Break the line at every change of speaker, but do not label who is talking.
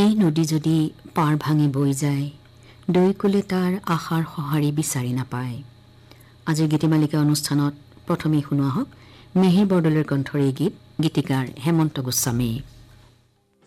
এই নদী যদি পাৰ ভাঙি বৈ যায় দৈকুলে তাৰ আশাৰ সঁহাৰি বিচাৰি নাপায়। আজিৰ গীতিমালিকা অনুষ্ঠানত প্ৰথমেই শুনোৱা হওক মিহিৰ বৰদলৈৰ কণ্ঠৰ এই গীত, গীতিকাৰ হেমন্ত গোস্বামী।